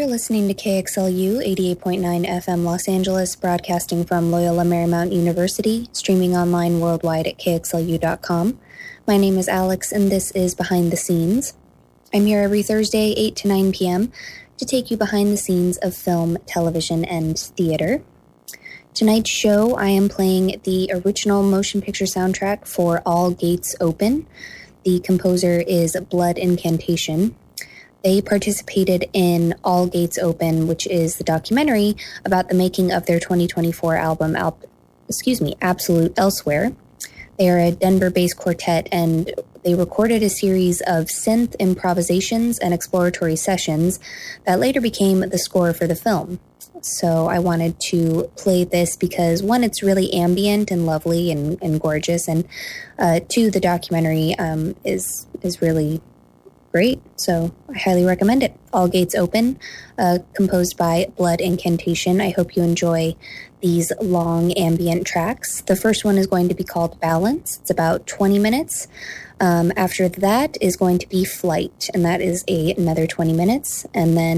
You're listening to KXLU 88.9 FM Los Angeles, broadcasting from Loyola Marymount University, streaming online worldwide at kxlu.com. My name is Alex, and this is Behind the Scenes. I'm here every Thursday, 8 to 9 p.m., to take you behind the scenes of film, television, and theater. Tonight's show, I am playing the original motion picture soundtrack for All Gates Open. The composer is Blood Incantation. They participated in All Gates Open, which is the documentary about the making of their 2024 album, Absolute Elsewhere. They are a Denver-based quartet, and they recorded a series of synth improvisations and exploratory sessions that later became the score for the film. So I wanted to play this because, one, it's really ambient and lovely and gorgeous, and two, the documentary is really great, so I highly recommend it. All Gates Open, composed by Blood Incantation. I hope you enjoy these long ambient tracks. The first one is going to be called Balance. It's about 20 minutes. After that is going to be Flight, and that is another 20 minutes. And then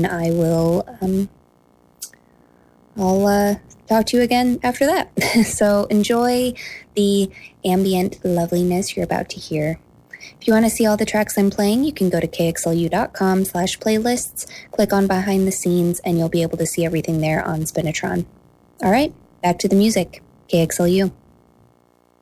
I'll talk to you again after that. So enjoy the ambient loveliness you're about to hear. If you want to see all the tracks I'm playing, you can go to kxlu.com/playlists, click on Behind the Scenes, and you'll be able to see everything there on Spinitron. All right, back to the music. KXLU.